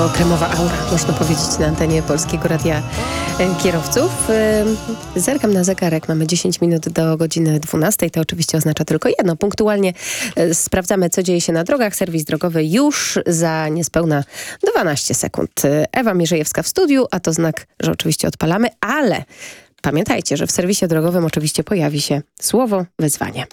to kremowa aura, można powiedzieć, na antenie Polskiego Radia Kierowców. Zerkam na zegarek, mamy 10 minut do godziny 12. To oczywiście oznacza tylko jedno. Punktualnie sprawdzamy, co dzieje się na drogach. Serwis drogowy już za niespełna 12 sekund. Ewa Mierzejewska w studiu, a to znak, że oczywiście odpalamy, ale pamiętajcie, że w serwisie drogowym oczywiście pojawi się słowo wyzwanie.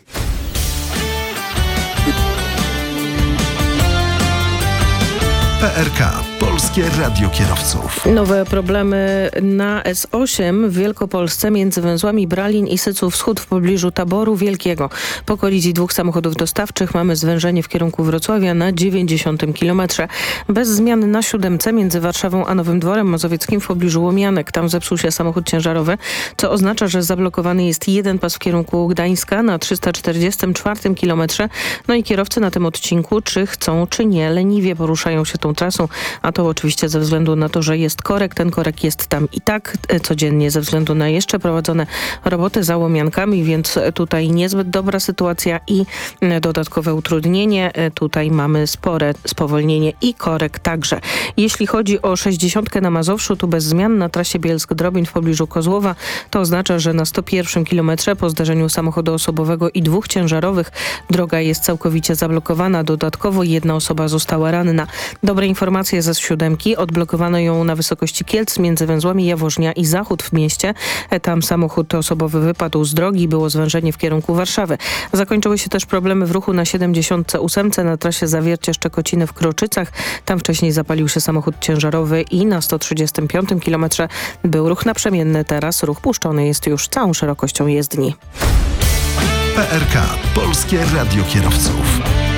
PRK, Polskie Radio Kierowców. Nowe problemy na S8 w Wielkopolsce między węzłami Bralin i Syców Wschód w pobliżu Taboru Wielkiego. Po kolizji dwóch samochodów dostawczych mamy zwężenie w kierunku Wrocławia na 90 km. Bez zmian na 7 między Warszawą a Nowym Dworem Mazowieckim w pobliżu Łomianek. Tam zepsuł się samochód ciężarowy, co oznacza, że zablokowany jest jeden pas w kierunku Gdańska na 344 km. No i kierowcy na tym odcinku, czy chcą, czy nie, leniwie poruszają się tą trasą, a to oczywiście ze względu na to, że jest korek. Ten korek jest tam i tak codziennie ze względu na jeszcze prowadzone roboty za Łomiankami, więc tutaj niezbyt dobra sytuacja i dodatkowe utrudnienie. Tutaj mamy spore spowolnienie i korek także. Jeśli chodzi o 60 na Mazowszu, tu bez zmian na trasie Bielsk-Drobin w pobliżu Kozłowa. To oznacza, że na 101 kilometrze po zdarzeniu samochodu osobowego i dwóch ciężarowych droga jest całkowicie zablokowana. Dodatkowo jedna osoba została ranna. Dobre informacje ze 7. Odblokowano ją na wysokości Kielc między węzłami Jaworznia i Zachód w mieście. Tam samochód osobowy wypadł z drogi. Było zwężenie w kierunku Warszawy. Zakończyły się też problemy w ruchu na 78 na trasie Zawiercie-Szczekociny w Kroczycach. Tam wcześniej zapalił się samochód ciężarowy i na 135 kilometrze był ruch naprzemienny. Teraz ruch puszczony jest już całą szerokością jezdni. PRK, Polskie Radio Kierowców.